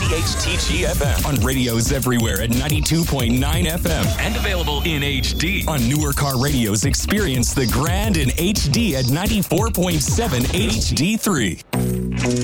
WPHTG-FM. On radios everywhere at 92.9 FM. And available in HD. On newer car radios, experience the grand in HD at 94.7 HD3.